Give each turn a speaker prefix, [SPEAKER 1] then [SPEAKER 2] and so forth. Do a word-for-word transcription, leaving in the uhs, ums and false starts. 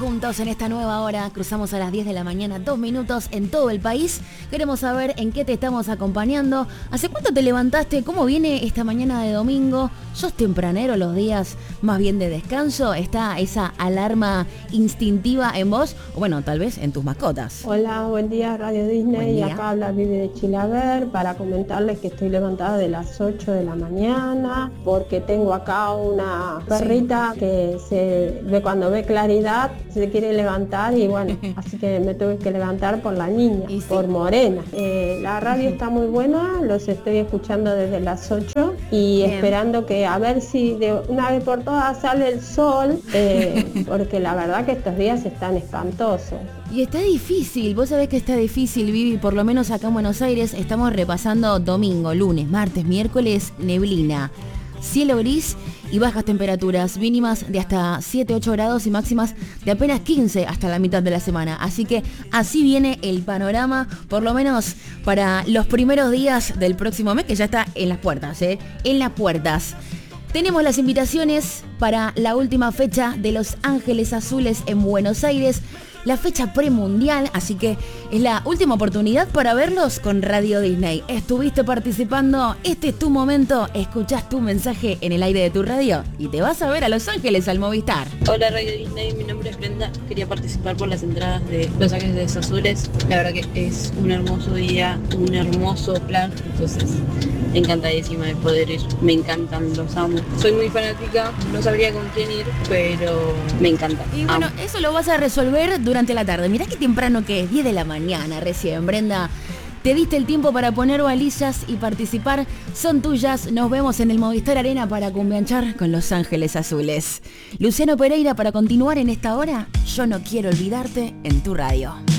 [SPEAKER 1] juntos en esta nueva hora. Cruzamos a las diez de la mañana, dos minutos en todo el país. Queremos saber en qué te estamos acompañando. ¿Hace cuánto te levantaste? ¿Cómo viene esta mañana de domingo? ¿Sos tempranero los días más bien de descanso? ¿Está esa alarma instintiva en vos? O bueno, tal vez en tus mascotas.
[SPEAKER 2] Hola, buen día Radio Disney.
[SPEAKER 1] Día.
[SPEAKER 2] Acá habla Vivi de Chilaver para comentarles que estoy levantada de las ocho de la mañana porque tengo acá una perrita sí. que se ve cuando ve claridad, se quiere levantar y bueno, así que me tuve que levantar por la niña, sí? por Morena. Eh, la radio está muy buena, los estoy escuchando desde las ocho y Bien. esperando que a ver si de una vez por todas sale el sol, eh, porque la verdad que estos días están espantosos.
[SPEAKER 1] Y está difícil, vos sabés que está difícil, Vivi, por lo menos acá en Buenos Aires estamos repasando domingo, lunes, martes, miércoles, neblina, cielo gris y bajas temperaturas, mínimas de hasta siete, ocho grados y máximas de apenas quince hasta la mitad de la semana. Así que así viene el panorama, por lo menos para los primeros días del próximo mes, que ya está en las puertas, ¿eh? En las puertas. Tenemos las invitaciones para la última fecha de Los Ángeles Azules en Buenos Aires, la fecha premundial, así que es la última oportunidad para verlos con Radio Disney. ¿Estuviste participando? Este es tu momento, escuchás tu mensaje en el aire de tu radio y te vas a ver a Los Ángeles al Movistar.
[SPEAKER 3] Hola Radio Disney, mi nombre es Brenda, quería participar por las entradas de Los Ángeles Azules. La verdad que es un hermoso día, un hermoso plan, entonces encantadísima de poder ir, me encantan, los amo. Soy muy fanática, no sabría con quién ir, pero me encanta.
[SPEAKER 1] Y bueno, amo. Eso lo vas a resolver durante la tarde. Mirá qué temprano que es, diez de la mañana recién, Brenda. Te diste el tiempo para poner balizas y participar, son tuyas. Nos vemos en el Movistar Arena para cumbianchar con Los Ángeles Azules. Luciano Pereira para continuar en esta hora, Yo no quiero olvidarte en tu radio.